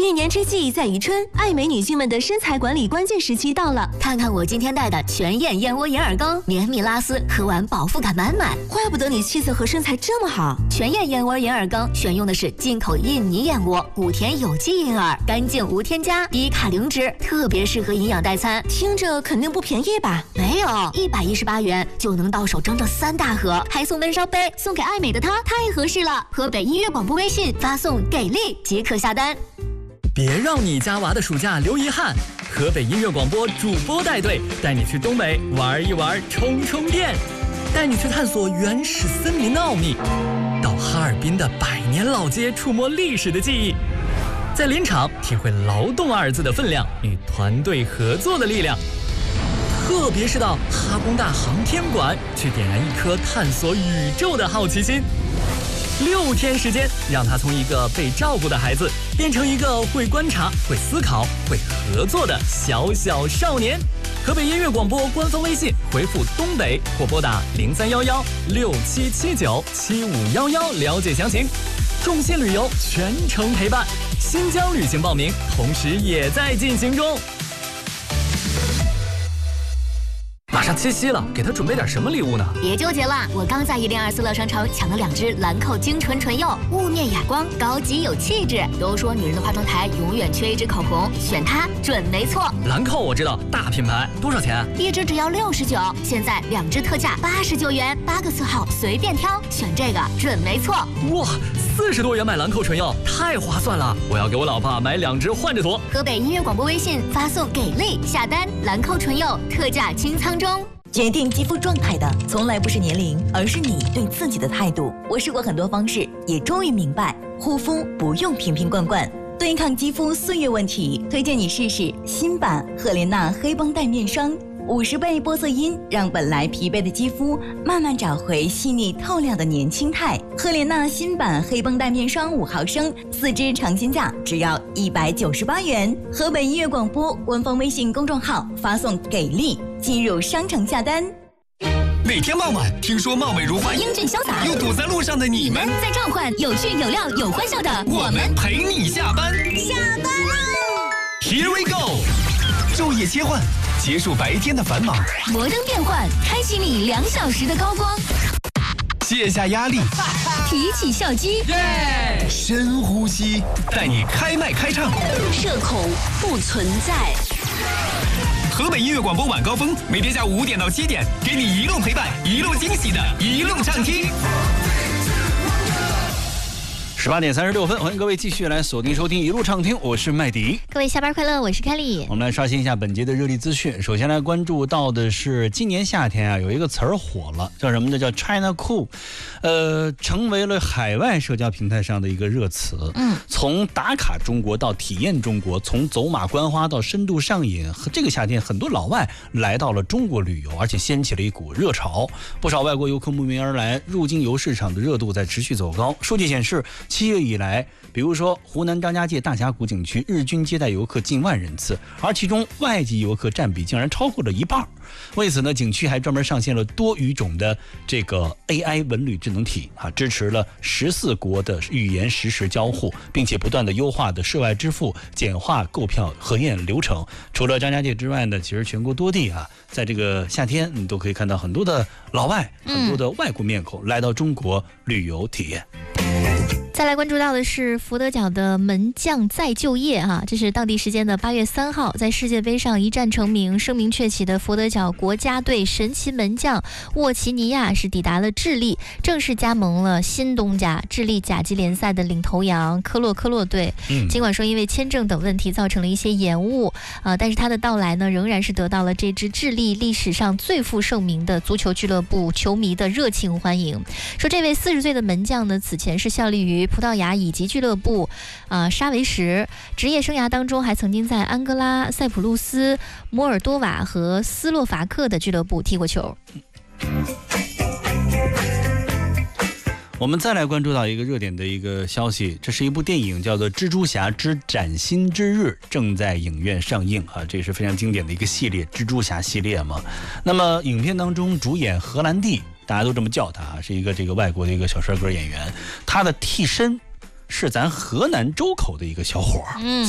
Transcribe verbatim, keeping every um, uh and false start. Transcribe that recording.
一年之计在于春，爱美女性们的身材管理关键时期到了。 看看我今天带的全燕燕窝银耳羹，绵密拉丝，喝完饱腹感满满。 怪不得你气色和身材这么好。 全燕燕窝银耳羹选用的是进口印尼燕窝，谷田有机银耳，干净无添加，低卡零脂，特别适合营养代餐。 听着肯定不便宜吧？ 没有，一百一十八元就能到手整整三大盒，还送温烧杯，送给爱美的她太合适了。河北音乐广播微信发送给力即可下单。 别让你家娃的暑假留遗憾，河北音乐广播主播带队带你去东北玩一玩，充充电，带你去探索原始森林的奥秘，到哈尔滨的百年老街触摸历史的记忆，在林场体会劳动二字的分量与团队合作的力量，特别是到哈工大航天馆去点燃一颗探索宇宙的好奇心。六天时间，让他从一个被照顾的孩子变成一个会观察、会思考、会合作的小小少年。河北音乐广播官方微信回复东北或拨打零三幺幺六七七九七五幺幺了解详情。众信旅游全程陪伴，新疆旅行报名同时也在进行中。马上七夕了，给他准备点什么礼物呢？ 别纠结了，我刚在一零二四乐商城抢了两支兰蔻精纯唇釉，雾面哑光，高级有气质。都说女人的化妆台永远缺一支口红，选它准没错。 兰蔻我知道，大品牌，多少钱？ 一支只要六十九，现在两支特价八十九元，八个色号随便挑，选这个准没错。 哇，四十多元买兰蔻唇釉，太划算了！我要给我老婆买两支换着涂。 河北音乐广播微信发送给力下单，兰蔻唇釉特价清仓中。 决定肌肤状态的从来不是年龄，而是你对自己的态度。我试过很多方式，也终于明白，护肤不用瓶瓶罐罐。对抗肌肤岁月问题，推荐你试试新版赫莲娜黑绷带面霜，五十倍玻色因让本来疲惫的肌肤慢慢找回细腻透亮的年轻态。赫莲娜新版黑绷带面霜五毫升，四支尝鲜价只要一百九十八元。河北音乐广播官方微信公众号发送给力，进入商城下单。 每天傍晚，听说貌美如花、 英俊潇洒又堵在路上的你们， 在召唤有趣有料有欢笑的我们陪你下班。 下班喽 ！Here we go！ 昼夜切换，结束白天的繁忙， 摩登变换，开启你两小时的高光。 卸下压力， 提起笑肌， 耶！深呼吸，带你开麦开唱， 社恐不存在。 河北音乐广播晚高峰，每天下午五点到七点，给你一路陪伴，一路惊喜的，一路畅听。 十八点三十六分，欢迎各位继续来锁定收听一路畅听，我是麦迪。 各位下班快乐，我是凯莉。 我们来刷新一下本节的热力资讯。首先来关注到的是，今年夏天啊，有一个词儿火了，叫什么呢？叫 China Cool， 呃，成为了海外社交平台上的一个热词。嗯，从打卡中国到体验中国，从走马观花到深度上瘾，和这个夏天很多老外来到了中国旅游，而且掀起了一股热潮。不少外国游客慕名而来，入境游市场的热度在持续走高。数据显示，七月以来，比如说湖南张家界大峡谷景区日均接待游客近万人次，而其中外籍游客占比竟然超过了一半。为此呢，景区还专门上线了多语种的这个 A I 文旅智能体啊，支持了十四国的语言实时交互，并且不断的优化的涉外支付、简化购票核验流程。除了张家界之外呢，其实全国多地啊，在这个夏天你都可以看到很多的老外、很多的外国面孔来到中国旅游体验。 再来关注到的是佛得角的门将再就业哈、啊，这是当地时间的八月三号，在世界杯上一战成名、声名鹊起的佛得角国家队神奇门将沃奇尼亚是抵达了智利，正式加盟了新东家智利甲级联赛的领头羊科洛科洛队。嗯，尽管说因为签证等问题造成了一些延误啊，但是他的到来呢，仍然是得到了这支智利历史上最负盛名的足球俱乐部球迷的热情欢迎。说这位四十岁的门将呢，此前是效力于葡萄牙乙级俱乐部啊、呃、沙维什，职业生涯当中还曾经在安哥拉、塞浦路斯、摩尔多瓦和斯洛伐克的俱乐部踢过球。 我们再来关注到一个热点的一个消息，这是一部电影叫做《蜘蛛侠之崭新之日》，正在影院上映啊，这是非常经典的一个系列，蜘蛛侠系列嘛。那么影片当中主演荷兰弟，大家都这么叫他，是一个这个外国的一个小帅哥演员，他的替身是咱河南周口的一个小伙儿。嗯。